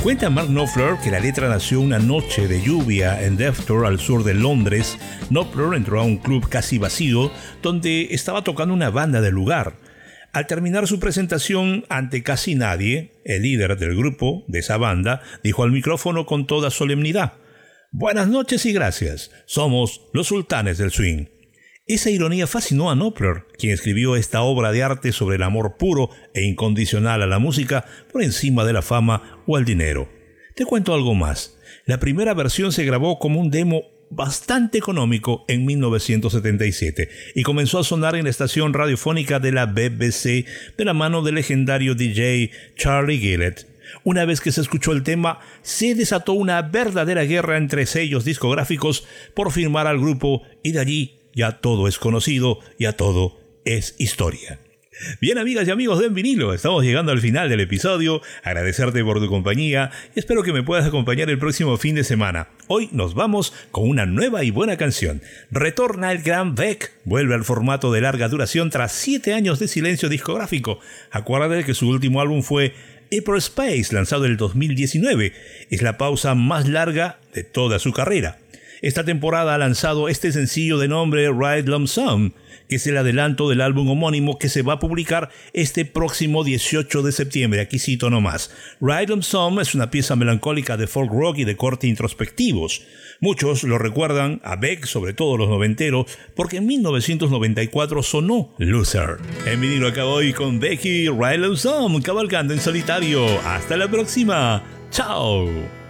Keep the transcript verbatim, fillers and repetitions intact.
Cuenta Mark Knopfler que la letra nació una noche de lluvia en Devtor, al sur de Londres. Knopfler entró a un club casi vacío donde estaba tocando una banda del lugar. Al terminar su presentación ante casi nadie, el líder del grupo de esa banda dijo al micrófono con toda solemnidad: «Buenas noches y gracias. Somos los sultanes del swing». Esa ironía fascinó a Knopfler, quien escribió esta obra de arte sobre el amor puro e incondicional a la música por encima de la fama o el dinero. Te cuento algo más. La primera versión se grabó como un demo bastante económico en mil novecientos setenta y siete y comenzó a sonar en la estación radiofónica de la B B C de la mano del legendario D J Charlie Gillett. Una vez que se escuchó el tema, se desató una verdadera guerra entre sellos discográficos por firmar al grupo, y de allí ya todo es conocido, ya todo es historia. Bien, amigas y amigos de En Vinilo, estamos llegando al final del episodio. Agradecerte por tu compañía y espero que me puedas acompañar el próximo fin de semana. Hoy nos vamos con una nueva y buena canción. Retorna el gran Beck, vuelve al formato de larga duración tras siete años de silencio discográfico. Acuérdate que su último álbum fue Hyperspace, lanzado en el dos mil diecinueve. Es la pausa más larga de toda su carrera. Esta temporada ha lanzado este sencillo de nombre Ride Lump Sum, que es el adelanto del álbum homónimo que se va a publicar este próximo dieciocho de septiembre. Aquí cito nomás. Ride Lump Sum es una pieza melancólica de folk rock y de corte introspectivos. Muchos lo recuerdan a Beck, sobre todo los noventeros, porque en mil novecientos noventa y cuatro sonó Loser. En vinilo acabo hoy con Becky, Ride Lump Sum, cabalgando en solitario. Hasta la próxima. ¡Chao!